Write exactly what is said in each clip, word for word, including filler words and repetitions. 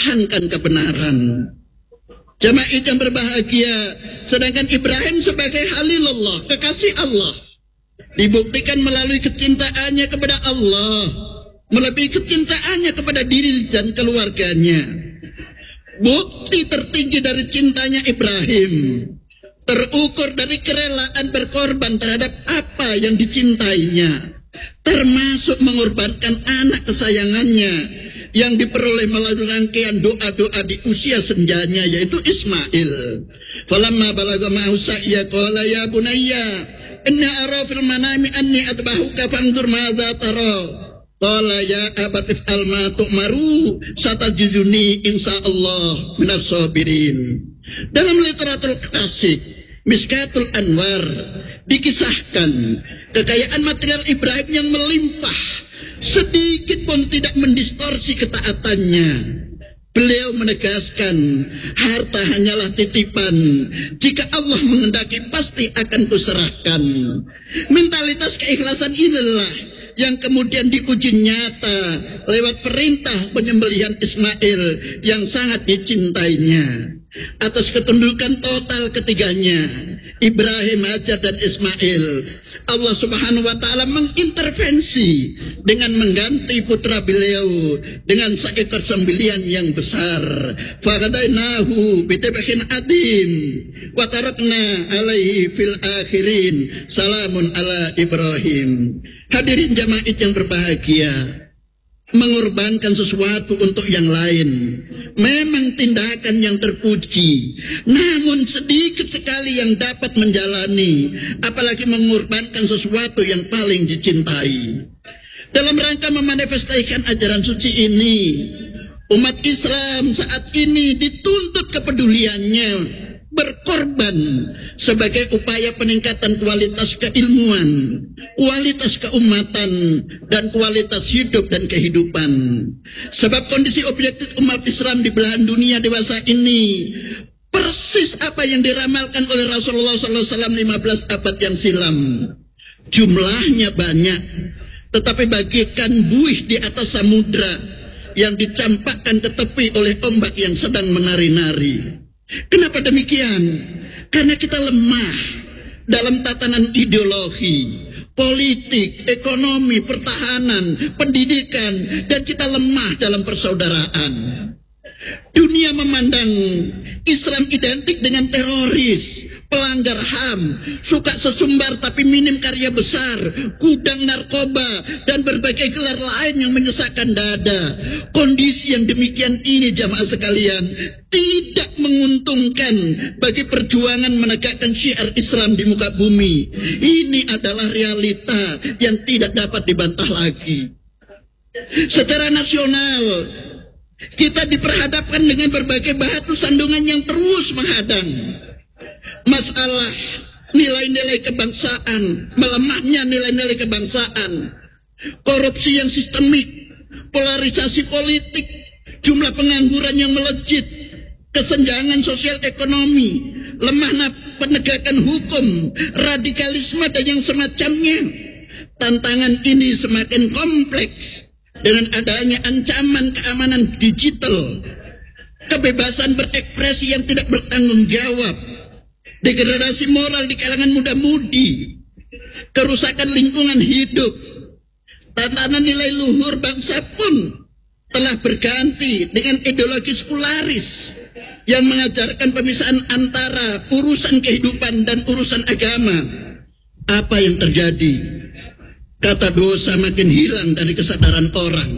mempertahankan kebenaran. Jamaah yang berbahagia, sedangkan Ibrahim sebagai Khalilullah, kekasih Allah, dibuktikan melalui kecintaannya kepada Allah, melebihi kecintaannya kepada diri dan keluarganya. Bukti tertinggi dari cintanya Ibrahim terukur dari kerelaan berkorban terhadap apa yang dicintainya, termasuk mengorbankan anak kesayangannya yang diperoleh melalui rangkaian doa-doa di usia senjanya, yaitu Ismail. Falamma balagha ma'ahu sa'ya qala ya bunayya inni ara fil manami anni adbahuka fanzur madza tara. Qala ya abati if'al ma tu'maru satajiduni insyaallah minas sabirin. Dalam literatur klasik Miskatul Anwar dikisahkan kekayaan material Ibrahim yang melimpah sedikit pun tidak mendistorsi ketaatannya. Beliau menegaskan, harta hanyalah titipan, jika Allah menghendaki pasti akan kuserahkan. Mentalitas keikhlasan inilah yang kemudian diuji nyata lewat perintah penyembelihan Ismail yang sangat dicintainya. Atas ketundukan total ketiganya, Ibrahim, Hajar, dan Ismail, Allah Subhanahu wa Ta'ala mengintervensi dengan mengganti putra beliau dengan seekor sembelihan yang besar. Faqadainahu bitibhin adim wa tarakna alaihi fil akhirin salamun ala Ibrahim. Hadirin jamaah yang berbahagia, mengorbankan sesuatu untuk yang lain memang tindakan yang terpuji, namun sedikit sekali yang dapat menjalani, apalagi mengorbankan sesuatu yang paling dicintai. Dalam rangka memanifestasikan ajaran suci ini, umat Islam saat ini dituntut kepeduliannya berkorban sebagai upaya peningkatan kualitas keilmuan, kualitas keumatan, dan kualitas hidup dan kehidupan. Sebab kondisi objektif umat Islam di belahan dunia dewasa ini persis apa yang diramalkan oleh Rasulullah shallallahu alaihi wasallam lima belas abad yang silam. Jumlahnya banyak, tetapi bagaikan buih di atas samudra yang dicampakkan ke tepi oleh ombak yang sedang menari-nari. Kenapa demikian? Karena kita lemah dalam tatanan ideologi, politik, ekonomi, pertahanan, pendidikan, dan kita lemah dalam persaudaraan. Dunia memandang Islam identik dengan teroris, pelanggar H A M, suka sesumbar tapi minim karya besar, gudang narkoba, dan berbagai gelar lain yang menyesakkan dada. Kondisi yang demikian ini, jamaah sekalian, tidak menguntungkan bagi perjuangan menegakkan syiar Islam di muka bumi. Ini adalah realita yang tidak dapat dibantah lagi. Secara nasional, kita diperhadapkan dengan berbagai batu sandungan yang terus menghadang. Masalah nilai-nilai kebangsaan, melemahnya nilai-nilai kebangsaan, korupsi yang sistemik, polarisasi politik, jumlah pengangguran yang melejit, kesenjangan sosial ekonomi, lemahnya penegakan hukum, radikalisme, dan yang semacamnya. Tantangan ini semakin kompleks dengan adanya ancaman keamanan digital, kebebasan berekspresi yang tidak bertanggung jawab, degradasi moral di kalangan muda-mudi, kerusakan lingkungan hidup. Tatanan nilai luhur bangsa pun telah berganti dengan ideologi sekularis yang mengajarkan pemisahan antara urusan kehidupan dan urusan agama. Apa yang terjadi? Kata dosa makin hilang dari kesadaran orang.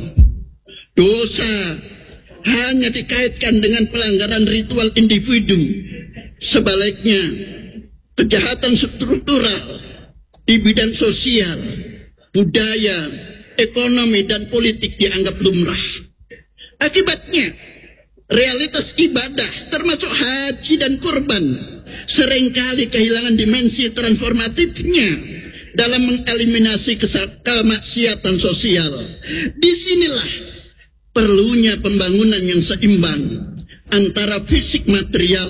Dosa hanya dikaitkan dengan pelanggaran ritual individu. Sebaliknya, kejahatan struktural di bidang sosial, budaya, ekonomi, dan politik dianggap lumrah. Akibatnya, realitas ibadah termasuk haji dan kurban seringkali kehilangan dimensi transformatifnya dalam mengeliminasi kemaksiatan sosial. Disinilah perlunya pembangunan yang seimbang antara fisik material,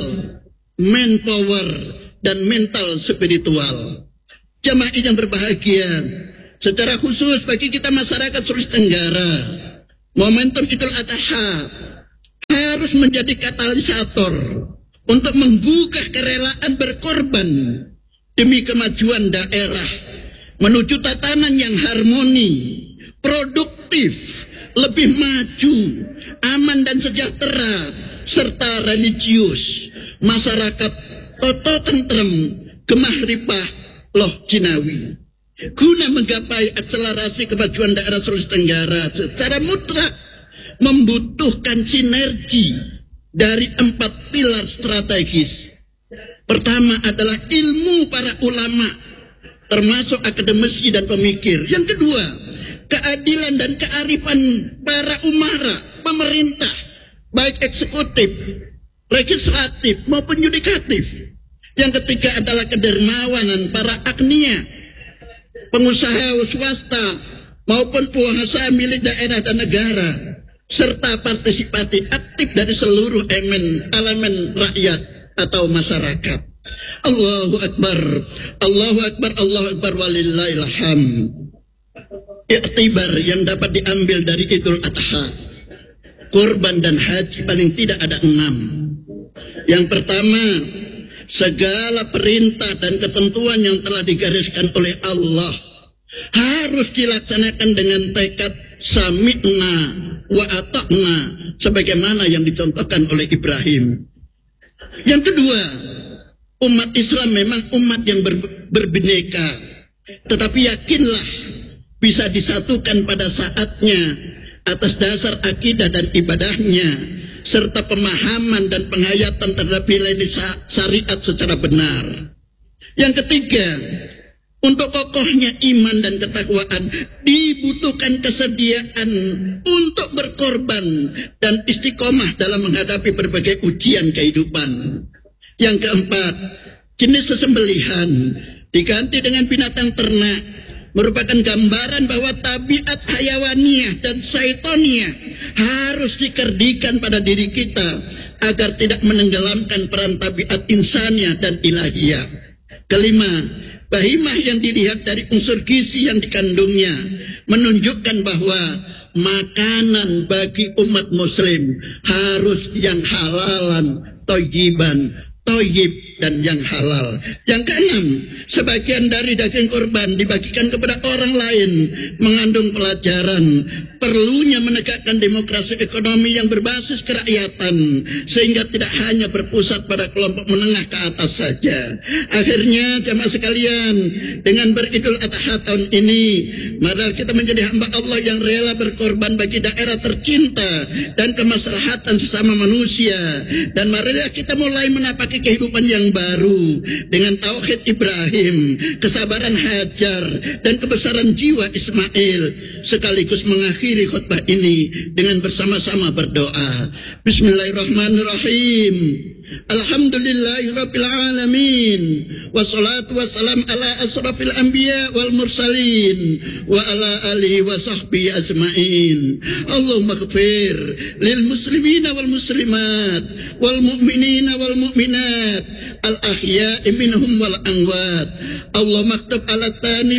manpower, dan mental spiritual. Jamaah yang berbahagia, secara khusus bagi kita masyarakat Sulawesi Tenggara, momentum Idul Adha harus menjadi katalisator untuk menggugah kerelaan berkorban demi kemajuan daerah menuju tatanan yang harmoni, produktif, lebih maju, aman dan sejahtera, serta religius. Masyarakat toto tentrem, gemah ripah, loh jinawi. Guna menggapai akselerasi kemajuan daerah Sulawesi Tenggara secara mutlak membutuhkan sinergi dari empat pilar strategis. Pertama adalah ilmu para ulama, termasuk akademisi dan pemikir. Yang kedua, keadilan dan kearifan para umara, pemerintah, baik eksekutif, legislatif maupun yudikatif. Yang ketiga adalah kedermawanan para agnia, pengusaha swasta maupun pengusaha milik daerah dan negara, serta partisipasi aktif dari seluruh elemen, elemen rakyat atau masyarakat. Allahu Akbar, Allahu Akbar, Allahu Akbar, walillahil hamd. Iktibar yang dapat diambil dari Idul Adha, kurban dan haji paling tidak ada enam. Yang pertama, segala perintah dan ketentuan yang telah digariskan oleh Allah harus dilaksanakan dengan tekad sami'na wa ata'na, sebagaimana yang dicontohkan oleh Ibrahim. Yang kedua, umat Islam memang umat yang ber, berbineka, tetapi yakinlah bisa disatukan pada saatnya atas dasar akidah dan ibadahnya, serta pemahaman dan penghayatan terhadap nilai syariat secara benar. Yang ketiga, untuk kokohnya iman dan ketakwaan dibutuhkan kesediaan untuk berkorban dan istiqomah dalam menghadapi berbagai ujian kehidupan. Yang keempat, jenis sesembelihan diganti dengan binatang ternak merupakan gambaran bahwa tabiat hayawaniyah dan syaitoniyah harus dikerdikan pada diri kita agar tidak menenggelamkan peran tabiat insaniyah dan ilahiyah. Kelima, bahimah yang dilihat dari unsur gizi yang dikandungnya menunjukkan bahwa makanan bagi umat muslim harus yang halalan, thayyiban, thayyib dan yang halal. Yang keenam, sebagian dari daging kurban dibagikan kepada orang lain mengandung pelajaran perlunya menegakkan demokrasi ekonomi yang berbasis kerakyatan, sehingga tidak hanya berpusat pada kelompok menengah ke atas saja. Akhirnya jamaah sekalian, dengan beridul adha tahun ini, mari kita menjadi hamba Allah yang rela berkorban bagi daerah tercinta dan kemaslahatan sesama manusia. Dan marilah kita mulai menapaki kehidupan yang baru dengan tauhid Ibrahim, kesabaran Hajar, dan kebesaran jiwa Ismail, sekaligus mengakhiri khutbah ini dengan bersama-sama berdoa. Bismillahirrahmanirrahim. Alhamdulillahirabbil alamin. Wassalatu wassalam ala asrafil anbiya wal mursalin wa ala alihi wa sahbihi ajmain. Allahumma ighfir lil muslimina wal muslimat wal mu'minina wal mu'minat al ahya'i minhum wal amwat. Allahumma aktub ala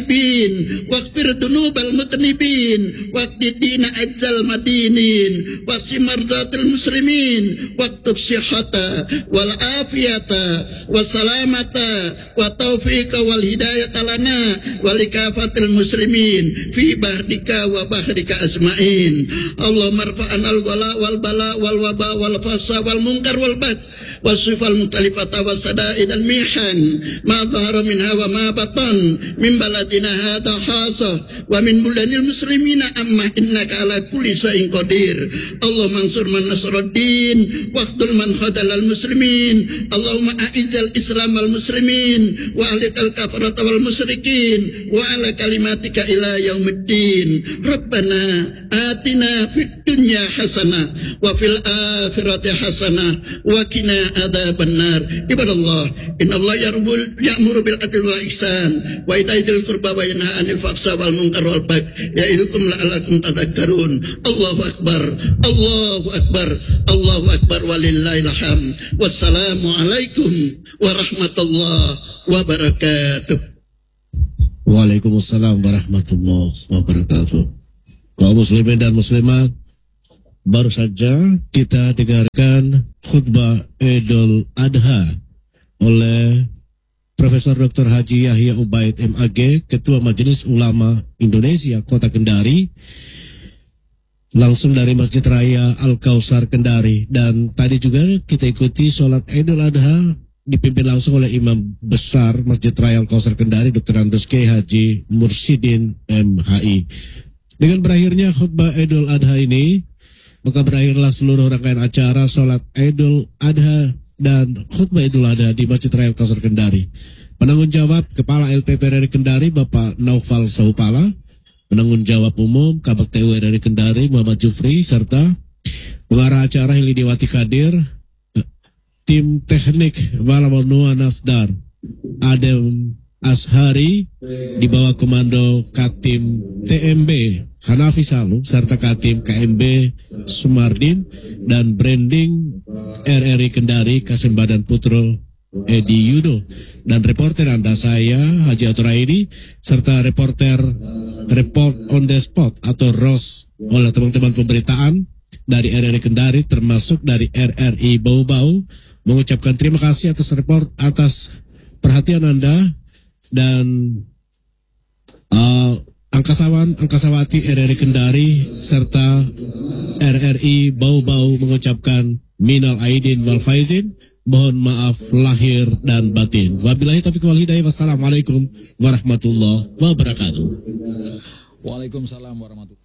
tanibin waghfir dunubal mutnibin waqdidina ajal madinin wasimardatil muslimin waktub sihata wal afiyata wassalamata wa taufiqa wal hidayata lana walikafatil muslimin fi bahrika wa bahrika asma'in. Allahumma rfa'anal wala wal bala wal waba wal fasa wal munkar wal bad wasifal mutalifata wasada'id al mihan ma dhahara minha wa ma batan min baladina hadha khasa wa min bulanil muslimina amma innaka ala kulli shay'in qadir. Allahumma ansur man nasruddin waqtul man khadalal muslimin. Allahumma a'izzal islam wal muslimin wa ahlikal kafarata wal musyrikin wa ala kalimatika ila yaumiddin. Rabbana atina fid dunya hasanah wa fil akhirati hasanah wa qina adzaban nar. Ibadallah, innallaha ya'muru bil adli wal ihsan wa ita'i dzil qurba wa yanha 'anil fahsya'i wal munkar wal baghi ya'idukum la'allakum tadhakkarun. Allahu akbar, Allahu akbar, Allahu akbar, walillahil hamd. Wassalamu alaikum warahmatullahi wabarakatuh. Waalaikumsalam warahmatullahi wabarakatuh. Kaum muslimin dan muslimat Baru saja kita dengarkan khutbah Idul Adha oleh Profesor Doktor Haji Yahya Ubaid M A G, Ketua Majelis Ulama Indonesia Kota Kendari, langsung dari Masjid Raya Al-Kausar Kendari. Dan tadi juga kita ikuti sholat Idul Adha dipimpin langsung oleh Imam Besar Masjid Raya Al-Kausar Kendari, Doktor Andes K Haji Mursidin M H I. Dengan berakhirnya khutbah Idul Adha ini, maka berakhirlah seluruh rangkaian acara sholat Idul Adha dan khutbah Idul Adha di Masjid Raya Al-Kausar Kendari. Penanggung jawab Kepala L T P R R I Kendari Bapak Naufal Sahupala, penanggung jawab umum Kabak T U R R I Kendari Muhammad Jufri, serta pengarah acara Hili Dewati Kadir, tim teknik Balamonu Nasdar Adem Ashari di bawah komando Katim T M B Hanafi Salu serta Katim K M B Sumardin, dan branding R R I Kendari Kasim Badan Putro Edi Yudo, dan reporter Anda saya Haji Atur Aidi, serta reporter report on the spot atau R O S oleh teman-teman pemberitaan dari R R I Kendari termasuk dari R R I Bau Bau, mengucapkan terima kasih atas report atas perhatian Anda. Dan uh, angkasawan, angkasawati R R I Kendari serta R R I Bau Bau mengucapkan minal aidin wal faizin, mohon maaf lahir dan batin. Wabillahi taufiq wal hidayah. Wassalamualaikum warahmatullahi wabarakatuh. Waalaikumsalam warahmatullahi wabarakatuh.